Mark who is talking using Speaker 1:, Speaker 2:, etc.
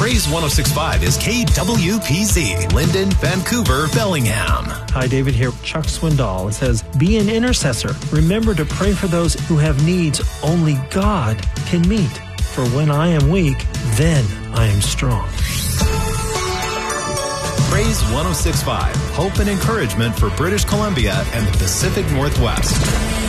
Speaker 1: Praise 106.5 is KWPZ, Linden, Vancouver, Bellingham.
Speaker 2: Hi, David here. Chuck Swindoll. It says, be an intercessor. Remember to pray for those who have needs only God can meet. For when I am weak, then I am strong.
Speaker 1: Praise 106.5, hope and encouragement for British Columbia and the Pacific Northwest.